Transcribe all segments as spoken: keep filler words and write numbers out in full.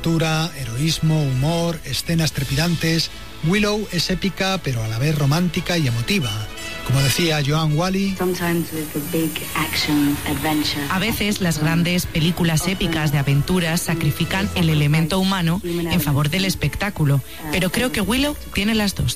Aventura, heroísmo, humor, escenas trepidantes. Willow es épica, pero a la vez romántica y emotiva. Como decía Joanne Whalley, a veces las grandes películas épicas de aventuras sacrifican el elemento humano en favor del espectáculo, pero creo que Willow tiene las dos.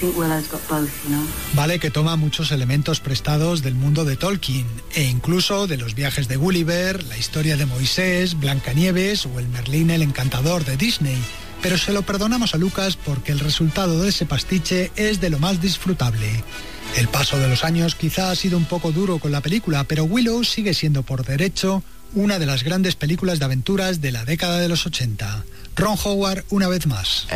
Vale que toma muchos elementos prestados del mundo de Tolkien, e incluso de los viajes de Gulliver, la historia de Moisés, Blancanieves o el Merlín el Encantador de Disney. Pero se lo perdonamos a Lucas porque el resultado de ese pastiche es de lo más disfrutable. El paso de los años quizá ha sido un poco duro con la película, pero Willow sigue siendo por derecho una de las grandes películas de aventuras de la década de los ochenta. Ron Howard, una vez más.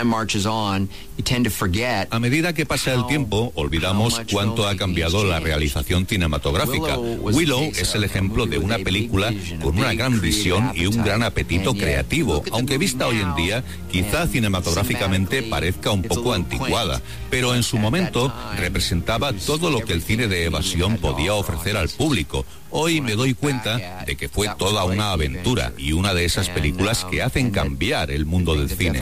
A medida que pasa el tiempo, olvidamos cuánto ha cambiado la realización cinematográfica. Willow es el ejemplo de una película con una gran visión y un gran apetito creativo, aunque vista hoy en día, quizá cinematográficamente parezca un poco anticuada, pero en su momento representaba todo lo que el cine de evasión podía ofrecer al público. Hoy me doy cuenta de que fue toda una aventura y una de esas películas que hacen cambiar el mundo del cine.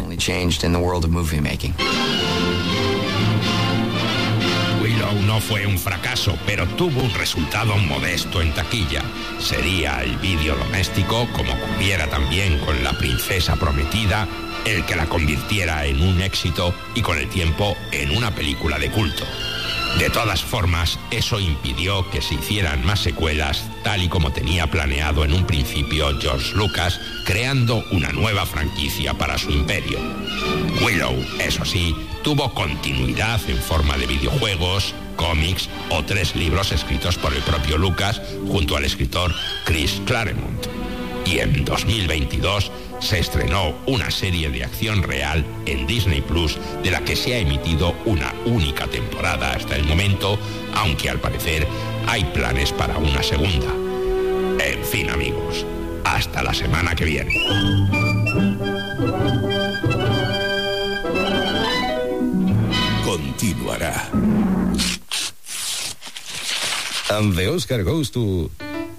Willow no fue un fracaso, pero tuvo un resultado modesto en taquilla. Sería el vídeo doméstico, como ocurriera también con La Princesa Prometida, el que la convirtiera en un éxito y con el tiempo en una película de culto. De todas formas, eso impidió que se hicieran más secuelas, tal y como tenía planeado en un principio George Lucas, creando una nueva franquicia para su imperio. Willow, eso sí, tuvo continuidad en forma de videojuegos, cómics o tres libros escritos por el propio Lucas junto al escritor Chris Claremont. Y en dos mil veintidós se estrenó una serie de acción real en Disney Plus, de la que se ha emitido una única temporada hasta el momento, aunque al parecer hay planes para una segunda. En fin, amigos, hasta la semana que viene. Continuará. And the Oscar goes to...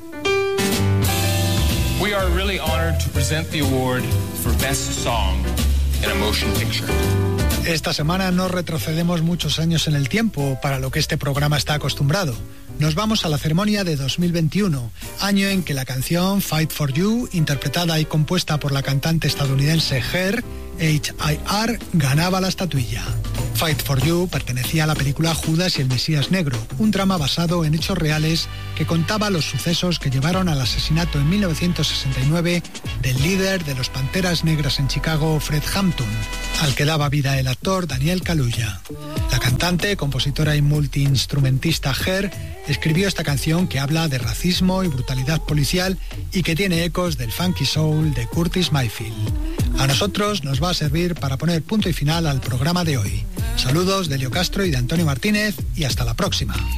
We are really honored to present the award for Best Song in a Motion Picture. Esta semana no retrocedemos muchos años en el tiempo, para lo que este programa está acostumbrado. Nos vamos a la ceremonia de dos mil veintiuno, año en que la canción Fight for You, interpretada y compuesta por la cantante estadounidense Her, H I R, ganaba la estatuilla. Fight for You pertenecía a la película Judas y el Mesías Negro, un drama basado en hechos reales que contaba los sucesos que llevaron al asesinato en mil novecientos sesenta y nueve del líder de los Panteras Negras en Chicago, Fred Hampton, al que daba vida el actor Daniel Kaluuya. La cantante, compositora y multiinstrumentista Her escribió esta canción que habla de racismo y brutalidad policial y que tiene ecos del funky soul de Curtis Mayfield. A nosotros nos va a servir para poner punto y final al programa de hoy. Saludos de Elio Castro y de Antonio Martínez y hasta la próxima.